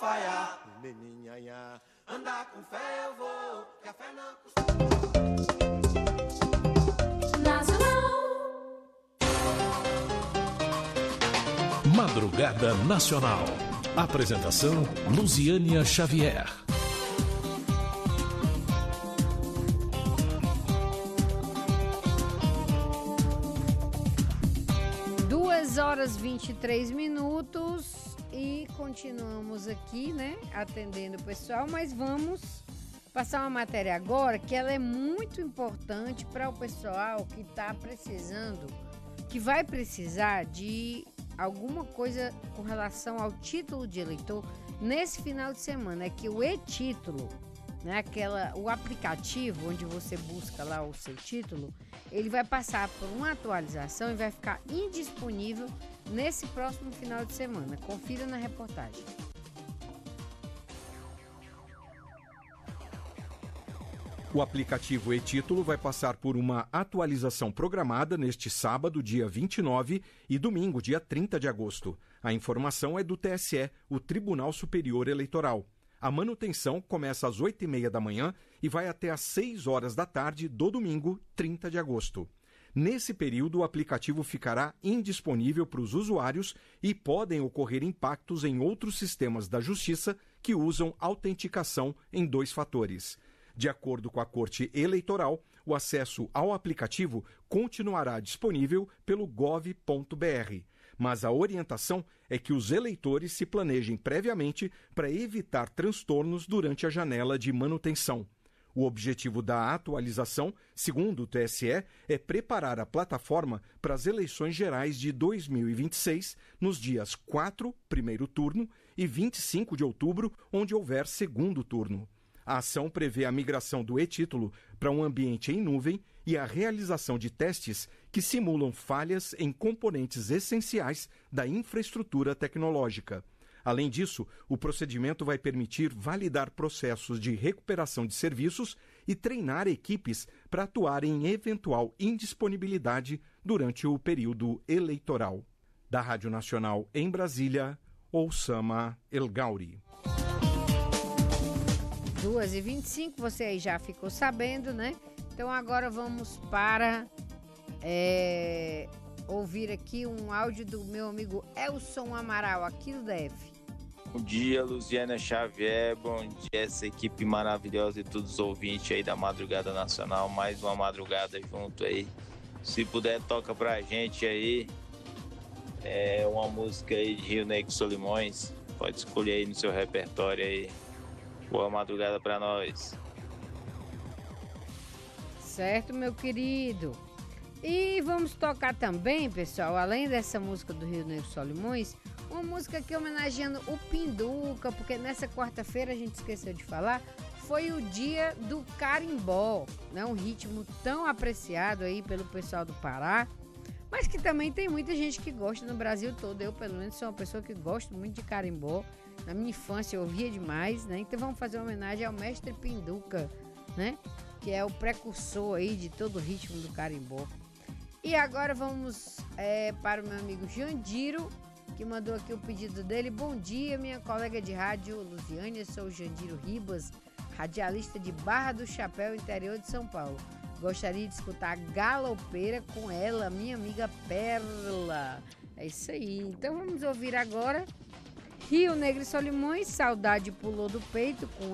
falhar. Meninhanha, andar com fé eu vou, que a fé não custa. Madrugada Nacional. Apresentação Luziânia Xavier. 2h23 e continuamos aqui, né, atendendo o pessoal, mas vamos passar uma matéria agora que ela é muito importante para o pessoal que está precisando, que vai precisar de alguma coisa com relação ao título de eleitor nesse final de semana. É que o e-título, né, o aplicativo onde você busca lá o seu título, ele vai passar por uma atualização e vai ficar indisponível nesse próximo final de semana. Confira na reportagem. O aplicativo e-título vai passar por uma atualização programada neste sábado, dia 29, e domingo, dia 30 de agosto. A informação é do TSE, o Tribunal Superior Eleitoral. A manutenção começa às 8h30 da manhã e vai até às 6 horas da tarde do domingo, 30 de agosto. Nesse período, o aplicativo ficará indisponível para os usuários e podem ocorrer impactos em outros sistemas da Justiça que usam autenticação em 2 fatores. De acordo com a Corte Eleitoral, o acesso ao aplicativo continuará disponível pelo gov.br. Mas a orientação é que os eleitores se planejem previamente para evitar transtornos durante a janela de manutenção. O objetivo da atualização, segundo o TSE, é preparar a plataforma para as eleições gerais de 2026, nos dias 4, primeiro turno, e 25 de outubro, onde houver segundo turno. A ação prevê a migração do e-título para um ambiente em nuvem e a realização de testes que simulam falhas em componentes essenciais da infraestrutura tecnológica. Além disso, o procedimento vai permitir validar processos de recuperação de serviços e treinar equipes para atuar em eventual indisponibilidade durante o período eleitoral. Da Rádio Nacional em Brasília, Oussama El Gauri. 2h25, você aí já ficou sabendo, né? Então agora vamos para ouvir aqui um áudio do meu amigo Elson Amaral, aqui do DF. Bom dia, Luziânia Xavier, bom dia essa equipe maravilhosa e todos os ouvintes aí da Madrugada Nacional, mais uma madrugada junto aí. Se puder, toca pra gente aí uma música aí de Rio Negro Solimões, pode escolher aí no seu repertório aí. Boa madrugada pra nós. Certo, meu querido. E vamos tocar também, pessoal, além dessa música do Rio Negro Solimões, uma música aqui homenageando o Pinduca, porque nessa quarta-feira, a gente esqueceu de falar, foi o dia do carimbó, né? Um ritmo tão apreciado aí pelo pessoal do Pará, mas que também tem muita gente que gosta no Brasil todo. Eu, pelo menos, sou uma pessoa que gosto muito de carimbó. Na minha infância eu ouvia demais, né? Então vamos fazer uma homenagem ao mestre Pinduca, né? Que é o precursor aí de todo o ritmo do carimbó. E agora vamos para o meu amigo Jandiro, que mandou aqui o pedido dele. Bom dia, minha colega de rádio Luziânia, sou o Jandiro Ribas, radialista de Barra do Chapéu, interior de São Paulo. Gostaria de escutar Galopeira com ela, minha amiga Perla. É isso aí. Então vamos ouvir agora Rio Negro e Solimões, Saudade Pulou do Peito, com